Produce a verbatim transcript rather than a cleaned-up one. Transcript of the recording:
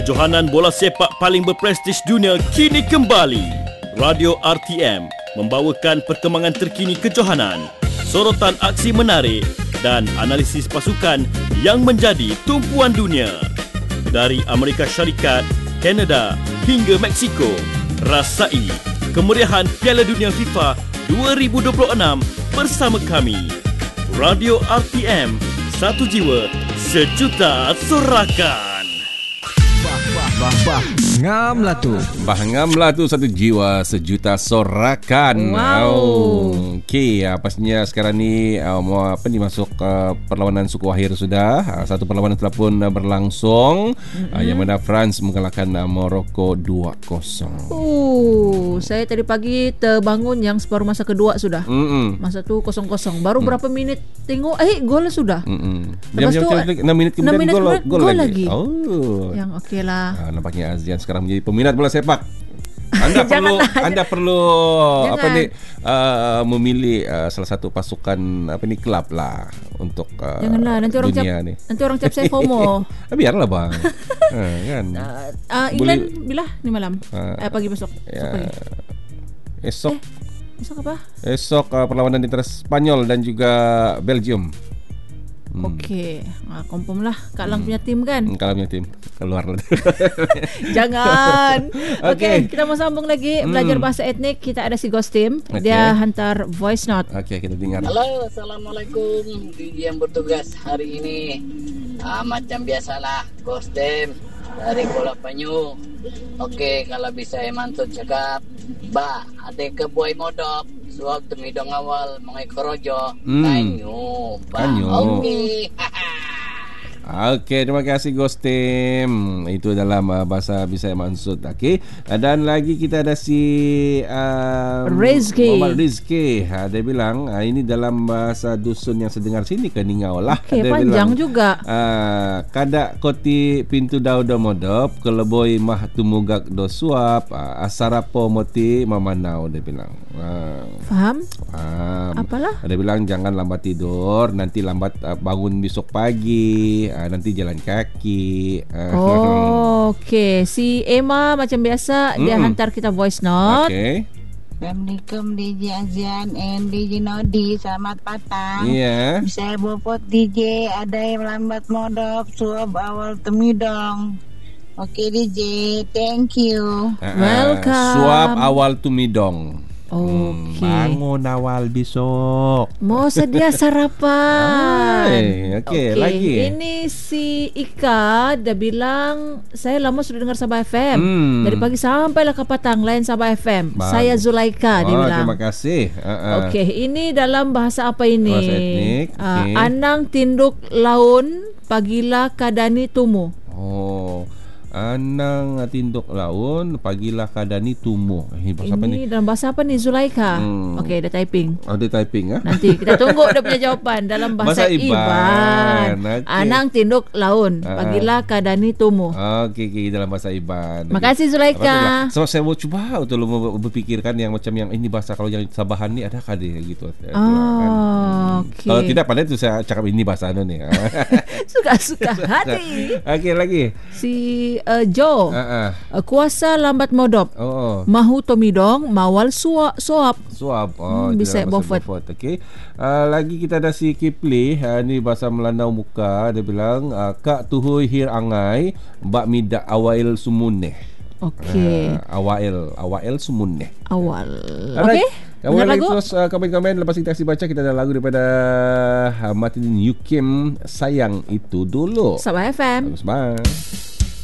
Johanan bola sepak paling berprestij dunia kini kembali. Radio R T M membawakan perkembangan terkini kejohanan, sorotan aksi menarik dan analisis pasukan yang menjadi tumpuan dunia. Dari Amerika Syarikat, Kanada hingga Mexico, rasai kemeriahan Piala Dunia FIFA dua ribu dua puluh enam bersama kami. Radio R T M, satu jiwa, sejuta sorakan. Bah, bah, ngam lah tu. Bah, ngam lah tu, satu jiwa, sejuta sorakan. Wow. Oh, Okey, uh, pastinya sekarang ni uh, mau apa ni masuk uh, perlawanan suku akhir sudah. Uh, satu perlawanan telah pun uh, berlangsung, mm-hmm. uh, yang mana France mengalahkan uh, Morocco dua kosong. Oh, saya tadi pagi terbangun yang separuh masa kedua sudah. Mm-mm. Masa tu kosong kosong. Baru mm. berapa minit tengok eh gol sudah. Mm-mm. Lepas tu enam minit kemudian gol gol lagi. lagi. Oh. Yang okeylah. Uh, nampaknya Azian sekarang menjadi peminat bola sepak. Anda perlu anda perlu Jangan. apa ni uh, memilih uh, salah satu pasukan apa ni kelab lah untuk uh, Janganlah nanti orang cap ni. nanti orang cap saya FOMO. Biarlah bang. ha, kan. Uh, uh, England Boleh, bila ni malam? Uh, eh, pagi besok. Ya, pagi. Esok. Eh, esok apa? Esok uh, perlawanan antara Spanyol dan juga Belgium. Hmm. Okey, ah, confirm lah Kak Lang hmm. punya tim kan? Kak Lang punya tim keluar lah. Jangan. Okey, okay, kita mau sambung lagi hmm. belajar bahasa etnik. Kita ada si Ghost Team. Okay. Dia hantar voice note. Okey, kita dengar. Halo, assalamualaikum. D J yang bertugas hari ini. Ah, macam biasalah, Ghost Team dari Kuala Panyu. Okey, kalau bisa Emantut cakap, ba, ada ke boy modop. Suap temidong awal mengai korojo hmm. Kanyu Kanyu Okey. Okey, terima kasih Ghost Team. Itu dalam uh, bahasa Bisaya Mansud. Okey. Dan lagi kita ada si uh, Rizky. Muhammad Rizky. Ha, dia bilang uh, ini dalam bahasa dusun yang sedengar sini ke Ningau lah. Okey, dia panjang bilang, juga. Uh, kada koti pintu daudo modop keleboi mah tumugak do suap uh, asarapo moti mamanau, dia bilang. Uh, Faham? Faham. Apalah? Dia bilang jangan lambat tidur, nanti lambat uh, bangun besok pagi. Uh, nanti jalan kaki. Uh. Oh, okey. Si Emma macam biasa mm. dia hantar kita voice note. Okey. Assalamualaikum D J Azian and D J Nodi, selamat petang. Iya. Yeah. Saya bopot D J, ada yang lambat modop, suap awal temidong. Okey D J, thank you. Uh, Welcome. Suap awal tumidong. Okey. Hmm, bangun awal besok. Mau sedia sarapan. Ay, okey, okay, lagi. Ini si Ika dia bilang saya lama sudah dengar Sabah F M. Hmm. Dari pagi sampailah ke petang lain Sabah F M. Bang. Saya Zulaika, dia oh, bilang. Terima kasih. Uh-uh. Okey, ini dalam bahasa apa ini? Bahasa etnik. Uh, okay. Anang tinduk laun pagilah kadani tumu. Oh. Anang tinduk laun pagilah kadani tumuh. Ini bahasa ini apa ni? Dalam bahasa apa ni Zulaika? Hmm. Okey, dia typing. Oh, dia typing ah. Nanti kita tunggu dia punya jawapan dalam bahasa, bahasa Iban. Iban. Okay. Anang tinduk laun pagilah kadani tumuh. Okey, okey, dalam bahasa Iban. Makasih Zulaika. Sebab saya mau cuba untuk berfikirkan yang macam yang ini bahasa kalau yang Sabahan ni adakah dia gitu. Oh, kan. Okay. Kalau tidak pandai tu saya cakap ini bahasa anu ni. Suka-suka hati. Okey, lagi. Si Uh, Joe uh-uh. uh, kuasa lambat modop oh. mahu tomidong mawal suap suap suap oh, hmm, bisa bofot. Okey, uh, lagi kita ada si Kipli. Uh, ni bahasa Melanau muka, dia bilang uh, kak tuhui hir angai bak mida awail sumuneh. Okey. Uh, awail awail sumuneh awal. Okey. Kamu lagi terus uh, komen-komen lepas kita kasih baca. Kita ada lagu daripada uh, Martin Yukim, Sayang Itu Dulu. Sabah F M. Bagus banget.